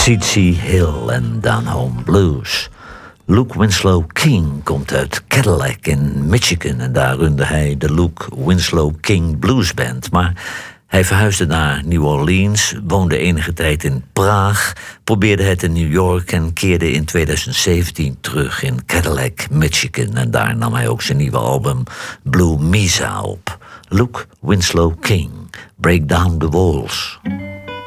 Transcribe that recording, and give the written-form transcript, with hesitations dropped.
C.C. Hill en Down Home Blues. Luke Winslow King komt uit Cadillac in Michigan en daar runde hij de Luke Winslow King Blues Band. Maar hij verhuisde naar New Orleans, woonde enige tijd in Praag, probeerde het in New York en keerde in 2017 terug in Cadillac, Michigan. En daar nam hij ook zijn nieuwe album Blue Mesa op. Luke Winslow King, Break Down the Walls.